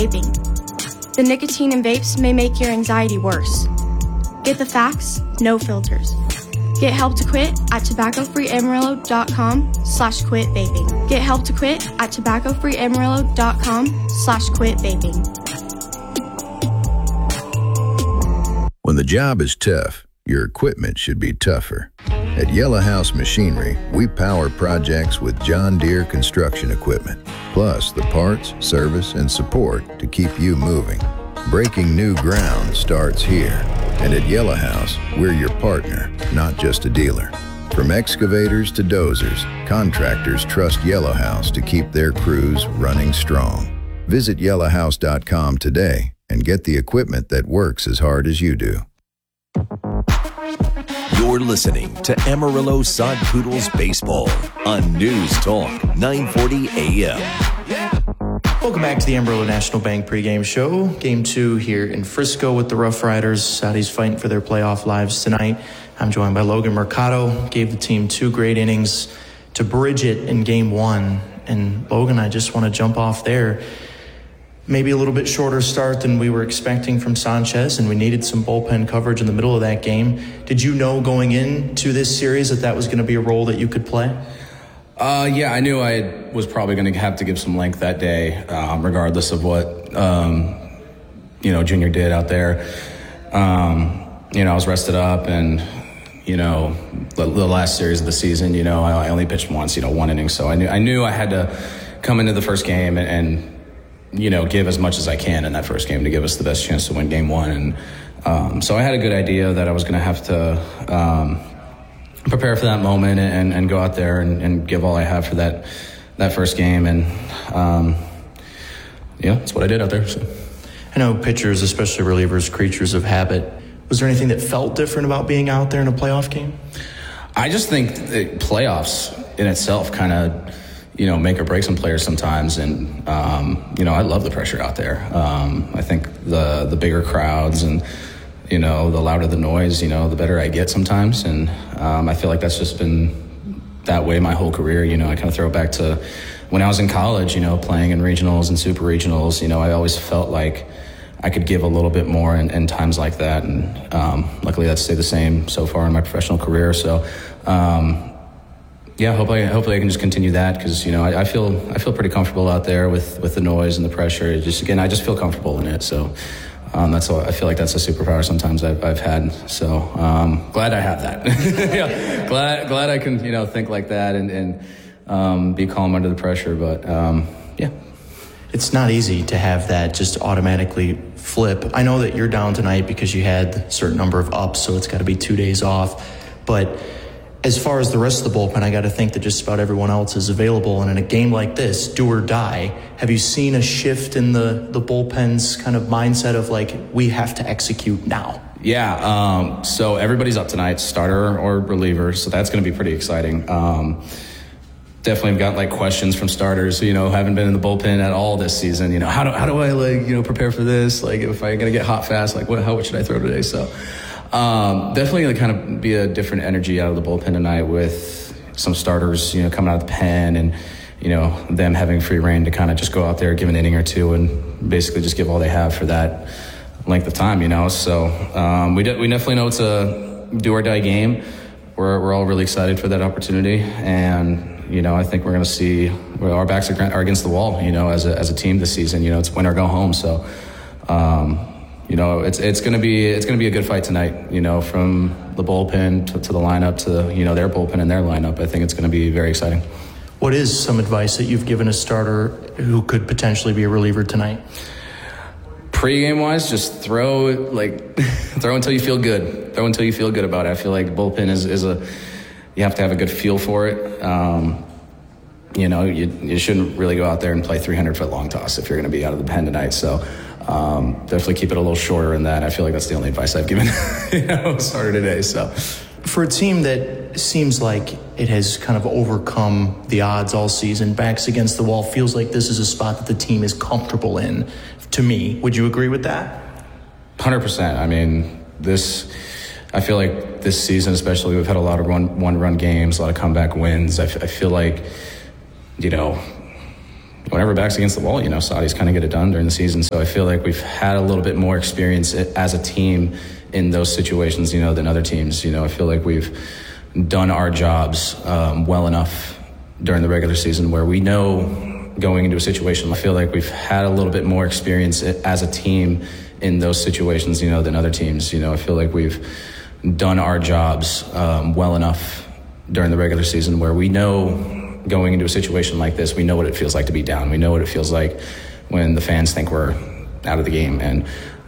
vaping. The nicotine in vapes may make your anxiety worse. Get the facts, no filters. Get help to quit at tobaccofreeamarillo.com/quit vaping. Get help to quit at tobaccofreeamarillo.com/quit vaping. When the job is tough, your equipment should be tougher. At Yellow House Machinery, we power projects with John Deere construction equipment, plus the parts, service, and support to keep you moving. Breaking new ground starts here. And at Yellow House, we're your partner, not just a dealer. From excavators to dozers, contractors trust Yellow House to keep their crews running strong. Visit yellowhouse.com today and get the equipment that works as hard as you do. You're listening to Amarillo Sod Poodles Baseball on News Talk 940 AM. Welcome back to the Amarillo National Bank pregame show. Game 2 here in Frisco with the Rough Riders. Saudis fighting for their playoff lives tonight. I'm joined by Logan Mercado. Gave the team 2 great innings to bridge it in Game 1. And Logan, I just want to jump off there. Maybe a little bit shorter start than we were expecting from Sanchez, and we needed some bullpen coverage in the middle of that game. Did you know going into this series that was going to be a role that you could play? Yeah, I knew I was probably going to have to give some length that day, regardless of what, Junior did out there. I was rested up, and, the last series of the season, I only pitched once, 1 inning. So I knew I had to come into the first game and give as much as I can in that first game to give us the best chance to win Game 1. And so I had a good idea that I was going to have to prepare for that moment and go out there and give all I have for that first game. And, that's what I did out there. So. I know pitchers, especially relievers, creatures of habit. Was there anything that felt different about being out there in a playoff game? I just think playoffs in itself kind of, make or break some players sometimes. And, I love the pressure out there. I think the bigger crowds and, the louder the noise, the better I get sometimes. And I feel like that's just been that way my whole career. I kind of throw it back to when I was in college, playing in regionals and super regionals. I always felt like I could give a little bit more in times like that. And luckily that's stayed the same so far in my professional career. So, hopefully I can just continue that because, I feel pretty comfortable out there with the noise and the pressure. I just feel comfortable in it. So that's all. I feel like that's a superpower sometimes I've had. So glad I have that. Yeah, glad I can, think like that and be calm under the pressure. But it's not easy to have that just automatically flip. I know that you're down tonight because you had a certain number of ups, so it's got to be 2 days off. But as far as the rest of the bullpen, I got to think that just about everyone else is available. And in a game like this, do or die, have you seen a shift in the bullpen's kind of mindset of like, we have to execute now? Yeah, so everybody's up tonight, starter or reliever, so that's going to be pretty exciting. Definitely got like questions from starters who, haven't been in the bullpen at all this season. How do I prepare for this? Like if I'm going to get hot fast, like what should I throw today? So definitely going to kind of be a different energy out of the bullpen tonight with some starters, coming out of the pen and, them having free reign to kind of just go out there, give an inning or two and basically just give all they have for that length of time, So we definitely know it's a do or die game. We're all really excited for that opportunity. And, I think we're going to see our backs are against the wall, as a team this season. It's win or go home. So, it's going to be a good fight tonight, from the bullpen to the lineup to, their bullpen and their lineup. I think it's going to be very exciting. What is some advice that you've given a starter who could potentially be a reliever tonight? Pre-game wise, just throw until you feel good. Throw until you feel good about it. I feel like the bullpen is you have to have a good feel for it. You shouldn't really go out there and play 300-foot long toss if you're going to be out of the pen tonight. So definitely keep it a little shorter than that. I feel like that's the only advice I've given starter today. So for a team that seems like it has kind of overcome the odds all season, backs against the wall, feels like this is a spot that the team is comfortable in. To me, would you agree with that? 100%. I mean, I feel like this season especially, we've had a lot of one-run games, a lot of comeback wins. I feel like, whenever back's against the wall, Saudis kind of get it done during the season. So I feel like we've had a little bit more experience as a team in those situations, than other teams. I feel like we've done our jobs well enough during the regular season where we know going into a situation. I feel like we've had a little bit more experience as a team in those situations, than other teams. I feel like we've done our jobs well enough during the regular season where we know going into a situation like this, we know what it feels like to be down. We know what it feels like when the fans think we're out of the game. And